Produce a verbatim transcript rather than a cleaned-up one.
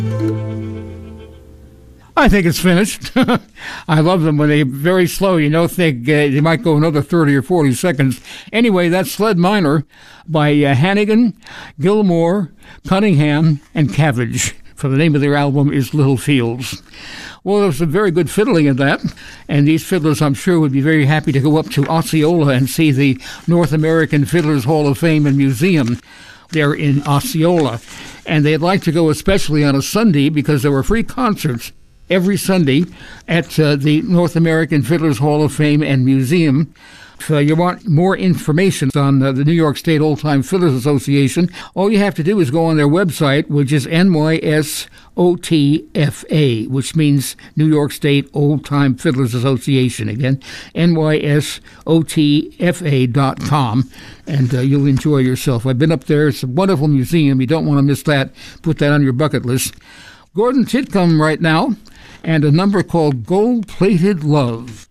I think it's finished. I love them when they're very slow. You know, think uh, they might go another thirty or forty seconds. Anyway, that's Sled Miner by uh, Hannigan, Gilmore, Cunningham, and Cabbage. For the name of their album is Little Fields. Well, there's some very good fiddling in that, and these fiddlers, I'm sure, would be very happy to go up to Osceola and see the North American Fiddlers Hall of Fame and Museum there in Osceola. And they'd like to go especially on a Sunday because there were free concerts every Sunday at uh, the North American Fiddlers Hall of Fame and Museum. If uh, you want more information on uh, the New York State Old Time Fiddlers Association, all you have to do is go on their website, which is N Y S O T F A, which means New York State Old Time Fiddlers Association. Again, N Y S O T F A dot com, and uh, you'll enjoy yourself. I've been up there. It's a wonderful museum. You don't want to miss that. Put that on your bucket list. Gordon Titcomb right now, and a number called Gold-Plated Love.